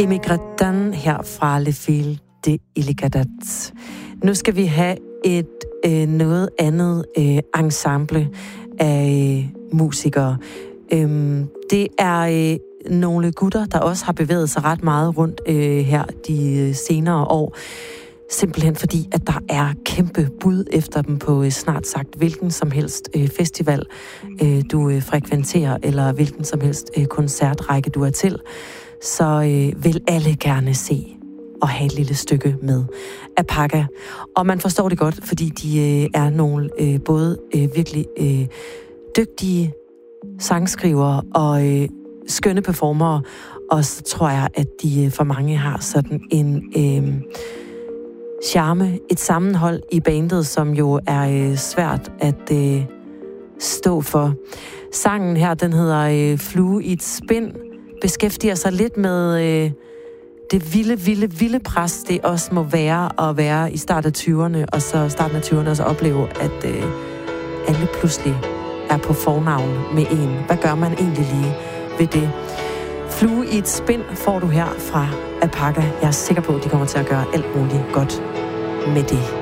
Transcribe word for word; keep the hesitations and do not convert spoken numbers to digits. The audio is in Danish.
Emigratan her fra Le Fil de Iligadat. Nu skal vi have et øh, noget andet øh, ensemble af øh, musikere. Øhm, det er øh, nogle gutter, der også har bevæget sig ret meget rundt øh, her de øh, senere år. Simpelthen fordi, at der er kæmpe bud efter dem på øh, snart sagt hvilken som helst øh, festival, øh, du øh, frekventerer, eller hvilken som helst øh, koncertrække, du er til. Så øh, vil alle gerne se og have et lille stykke med Apaka. Og man forstår det godt, fordi de øh, er nogle øh, både øh, virkelig øh, dygtige sangskrivere og øh, skønne performere. Og så tror jeg, at de øh, for mange har sådan en øh, charme, et sammenhold i bandet, som jo er øh, svært at øh, stå for. Sangen her, den hedder øh, Flue i et spind, beskæftiger sig lidt med øh, det vilde, vilde, vilde pres, det også må være at være i start af tyverne, og så starten af tyverne, og så opleve, at øh, alle pludselig er på fornavn med en. Hvad gør man egentlig lige ved det? Flue i et spind får du her fra Apaka. Jeg er sikker på, at de kommer til at gøre alt muligt godt med det.